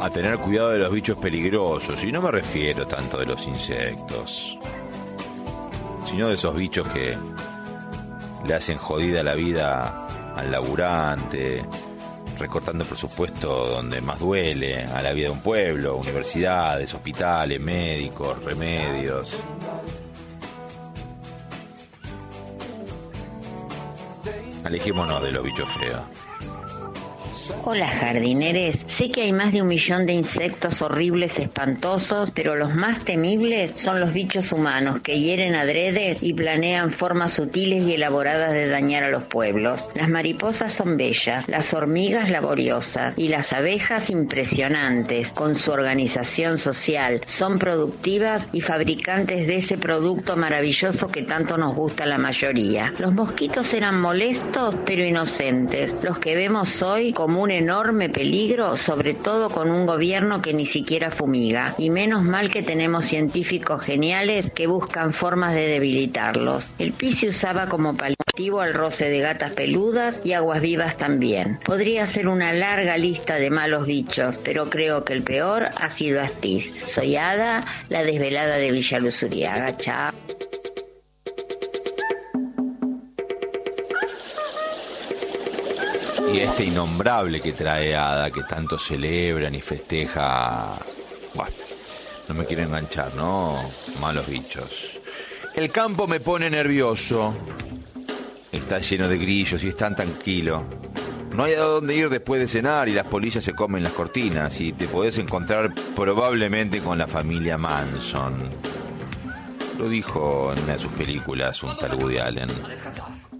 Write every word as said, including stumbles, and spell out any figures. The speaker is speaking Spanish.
a tener cuidado de los bichos peligrosos, y no me refiero tanto de los insectos, sino de esos bichos que le hacen jodida la vida al laburante, recortando el presupuesto donde más duele, a la vida de un pueblo, universidades, hospitales, médicos, remedios. Alejémonos de los bichos feos. Hola jardineres, sé que hay más de un millón de insectos horribles, espantosos, pero los más temibles son los bichos humanos que hieren adrede y planean formas sutiles y elaboradas de dañar a los pueblos. Las mariposas son bellas, las hormigas laboriosas y las abejas impresionantes, con su organización social, son productivas y fabricantes de ese producto maravilloso que tanto nos gusta a la mayoría. Los mosquitos eran molestos pero inocentes, los que vemos hoy como un enorme peligro, sobre todo con un gobierno que ni siquiera fumiga, y menos mal que tenemos científicos geniales que buscan formas de debilitarlos. El pis se usaba como paliativo al roce de gatas peludas y aguas vivas también. Podría ser una larga lista de malos bichos, pero creo que el peor ha sido Astiz. Soy Ada, la desvelada de Villa Luz Uriaga. Chao. Y este innombrable que trae Ada, que tanto celebran y festeja. Bueno, no me quiero enganchar, ¿no? Malos bichos. El campo me pone nervioso. Está lleno de grillos y es tan tranquilo. No hay a dónde ir después de cenar y las polillas se comen las cortinas. Y te podés encontrar probablemente con la familia Manson. Lo dijo en una de sus películas un tal Woody Allen.